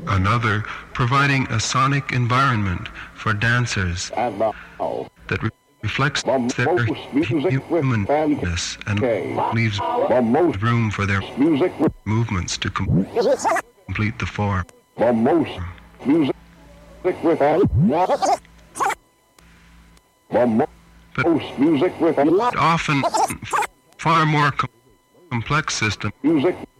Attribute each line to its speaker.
Speaker 1: Another, providing a sonic environment for dancers
Speaker 2: And now,
Speaker 1: that reflects
Speaker 2: the
Speaker 1: their
Speaker 2: most music with
Speaker 1: humanness and leaves
Speaker 2: the most
Speaker 1: room for their
Speaker 2: music with
Speaker 1: movements to complete the form.
Speaker 2: the most music with the most music with
Speaker 1: Often far more complex system
Speaker 2: music